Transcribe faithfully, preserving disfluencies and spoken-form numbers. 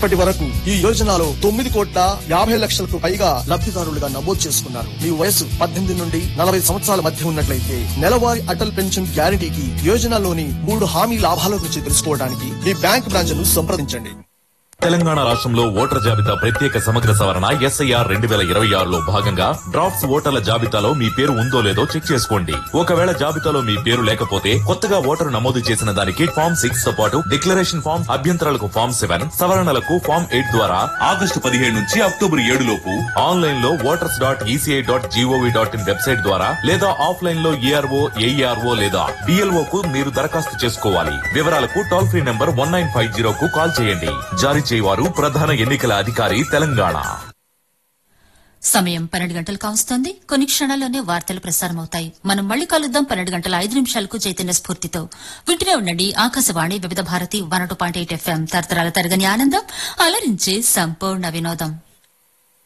ఇప్పటి వరకు ఈ యోజనలో తొమ్మిది కోట్ల యాభై లక్షలకు పైగా లబ్ధిదారులుగా నమోదు చేసుకున్నారు. మీ వయసు పద్దెనిమిది నుండి నలభై సంవత్సరాల మధ్య ఉన్నట్లయితే నెలవారీ అటల్ పెన్షన్ గ్యారంటీకి యోజనలోని మూడు హామీ లాభాల గురించి తెలుసుకోవడానికి మీ బ్యాంక్ బ్రాంచ్ ను సంప్రదించండి. తెలంగాణ రాష్ట్రంలో ఓటర్ జాబితా ప్రత్యేక సమగ్ర సవరణ ఎస్ఐఆర్ రెండు వేల ఇరవై ఆరులో భాగంగా డ్రాఫ్ట్స్ ఓటర్ల జాబితాలో మీ పేరు ఉందో లేదో చెక్ చేసుకోండి. ఒకవేళ జాబితాలో మీ పేరు లేకపోతే కొత్తగా ఓటరు నమోదు చేసిన దానికి ఫామ్ సిక్స్ తో పాటు డిక్లరేషన్ ఫామ్, అభ్యంతరాలకు ఫామ్ సెవెన్, సవరణలకు ఫామ్ ఎయిట్ ద్వారా ఆగస్టు పదిహేడు నుంచి అక్టోబర్ ఏడు లోపు ఆన్లైన్ లో voters dot ECI dot GOV dot in website ద్వారా లేదా ఆఫ్లైన్ లో ఏఆర్ఓ, ఏఈఆర్ఓ లేదా బిఎల్ఓ కు మీరు దరఖాస్తు చేసుకోవాలి. వివరాలకు toll free number one nine five zero కు కాల్ చేయండి. జారీ వారు ప్రధాన ఎన్నికల అధికారి తెలంగాణ. సమయం పన్నెండు గంటలు కావస్తోంది. కొన్ని క్షణాల్లోనే వార్తలు ప్రసారమవుతాయి. మనం మళ్లీ కలుద్దాం పన్నెండు గంటల ఐదు నిమిషాలకు చైతన్య స్ఫూర్తితో. వింటూనే ఉండండి ఆకాశవాణి వివిధ Bharati one two point eight FM. తరతరాల తరగని ఆనందం, అలరించే సంపూర్ణ వినోదం.